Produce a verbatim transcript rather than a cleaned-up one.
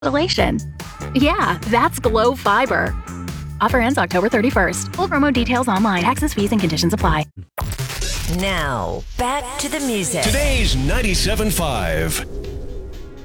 Installation. Yeah, that's Glow Fiber. Offer ends October thirty-first. Full promo details online. Taxes, fees, and conditions apply. Now, back to the music. Today's ninety-seven point five.